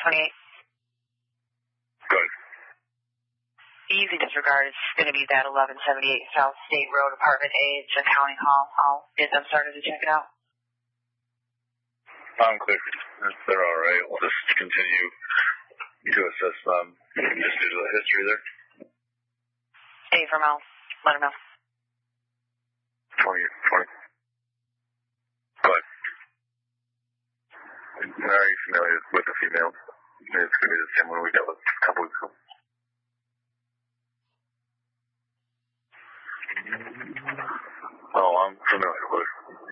28. Good. Easy disregard is going to be that 1178 South State Road, Apartment A. It's a county hall. I'll get them started to check it out. I'm clear. They're all right. We'll just continue to assess them just due to the history there. A for Mel. Let him know. 20. Good. Very familiar with the female. It's going to be the same one we dealt with a couple weeks ago. Oh, I'm familiar with it.